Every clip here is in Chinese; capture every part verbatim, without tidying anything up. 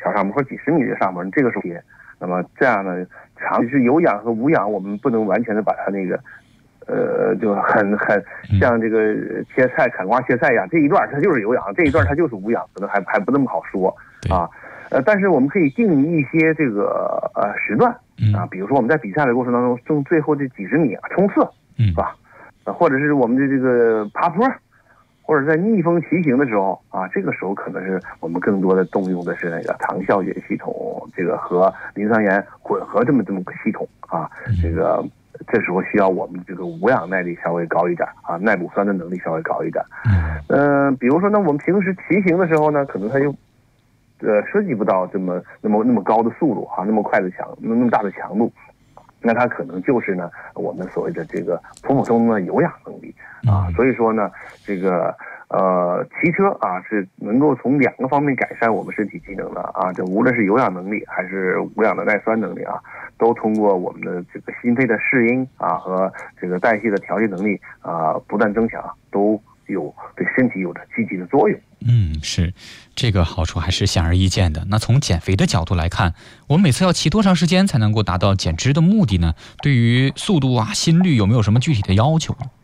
小沙门或几十米的沙门，这个时候，那么这样呢，长是有氧和无氧，我们不能完全的把它那个。呃，就很很像这个切菜、砍瓜切菜一样，这一段它就是有氧，这一段它就是无氧，可能还还不那么好说啊。呃，但是我们可以定义一些这个呃时段啊，比如说我们在比赛的过程当中，中最后这几十米啊冲刺，是吧？啊，或者是我们的这个爬坡，或者在逆风骑行的时候啊，这个时候可能是我们更多的动用的是那个糖酵解系统，这个和磷酸盐混合这么这么个系统啊，这个。这时候需要我们这个无氧耐力稍微高一点啊，耐乳酸的能力稍微高一点。嗯、呃，比如说呢，我们平时骑行的时候呢，可能它就呃涉及不到这么那么那么高的速度啊，那么快的强那么大的强度，那它可能就是呢我们所谓的这个普普通通的有氧能力啊。所以说呢，这个呃骑车啊是能够从两个方面改善我们身体机能的啊，这无论是有氧能力还是无氧的耐酸能力啊。都通过我们的这个心肺的适应啊和这个代谢的调节能力啊不断增强，都有对身体有着积极的作用。 嗯，是，这个好处还是显而易见的。那从减肥的角度来看，我们每次要骑多长时间才能够达到减脂的目的呢？对于速度啊、心率有没有什么具体的要求呢？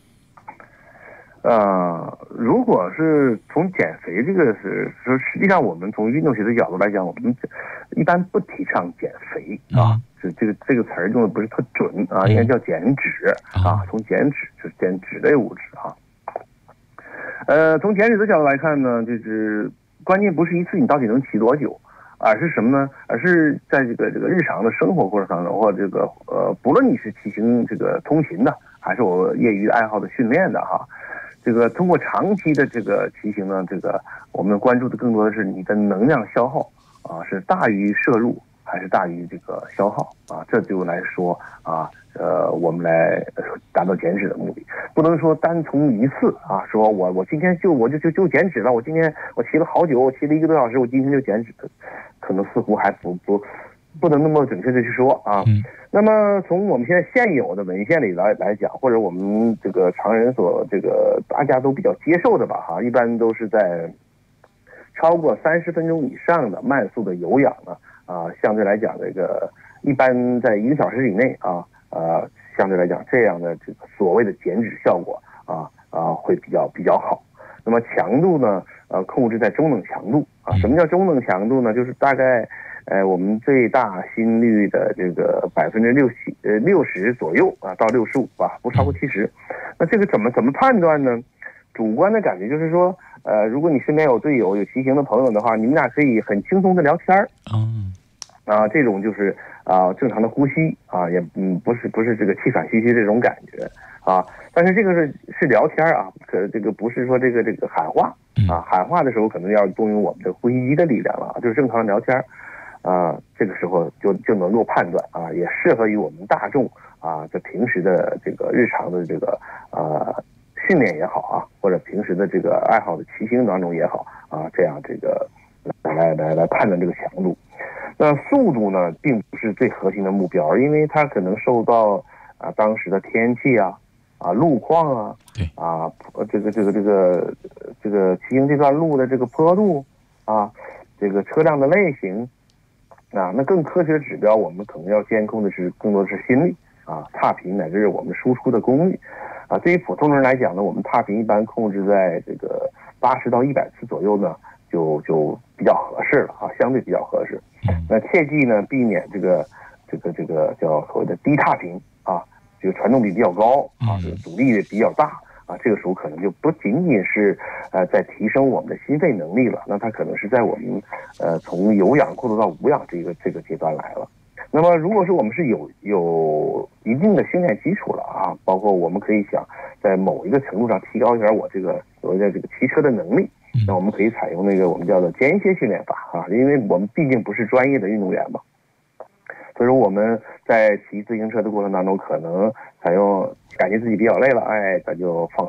呃，如果是从减肥这个是说，实际上我们从运动学的角度来讲，我们一般不提倡减肥啊，是这个这个词儿用的不是特准啊，应该叫减脂啊，从减脂就是减脂类物质啊。呃，从减脂的角度来看呢，就是关键不是一次你到底能骑多久，而是什么呢？而是在这个这个日常的生活过程当中，或这个呃，不论你是骑行这个通勤的，还是我业余爱好的训练的哈。这个通过长期的这个骑行呢，这个我们关注的更多的是你的能量消耗啊，是大于摄入还是大于这个消耗啊？这就来说啊，呃，我们来达到减脂的目的，不能说单从一次啊，说我我今天就我就就就减脂了，我今天我骑了好久，我骑了一个多小时，我今天就减脂，可能似乎还不不不能那么准确的去说啊。嗯那么从我们现在现有的文献里来来讲，或者我们这个常人所这个大家都比较接受的吧哈，一般都是在超过三十分钟以上的慢速的有氧呢啊，相对来讲这个一般在一个小时以内啊呃相对来讲这样的这个所谓的减脂效果啊啊会比较比较好。那么强度呢呃控制在中等强度啊，什么叫中等强度呢？就是大概。呃，我们最大心率的这个百分之六七呃六十左右啊，到六十五吧，不超过七十。那这个怎么怎么判断呢？主观的感觉就是说，呃，如果你身边有队友、有骑行的朋友的话，你们俩可以很轻松的聊天儿。嗯。啊，这种就是啊正常的呼吸啊，也嗯不是不是这个气喘吁吁这种感觉啊。但是这个是是聊天啊，可这个不是说这个这个喊话啊，喊话的时候可能要动用我们的呼吸机的力量了，就是正常的聊天。啊，这个时候就就能够判断啊，也适合于我们大众啊，在平时的这个日常的这个呃训练也好啊，或者平时的这个爱好的骑行当中也好啊，这样这个来来来判断这个强度。那速度呢，并不是最核心的目标，因为它可能受到啊当时的天气啊、啊路况啊、啊这个这个这个这个骑行这段路的这个坡度啊，这个车辆的类型。啊，那更科学的指标，我们可能要监控的是更多的是心率啊、踏频乃至是我们输出的功率啊。对于普通人来讲呢，我们踏频一般控制在这个八十到一百次左右呢，就就比较合适了啊，相对比较合适。那切记呢，避免这个这个这个叫所谓的低踏频啊，这个传动比比较高啊，这个阻力也比较大。啊，这个时候可能就不仅仅是呃在提升我们的心肺能力了，那它可能是在我们呃从有氧过渡到无氧这个这个阶段来了。那么如果说我们是有有一定的训练基础了啊，包括我们可以想在某一个程度上提高一下我这个所谓的这个骑车的能力，那我们可以采用那个我们叫做间歇训练法啊，因为我们毕竟不是专业的运动员嘛。所以说我们在骑自行车的过程当中，可能采用感觉自己比较累了，哎，咱就放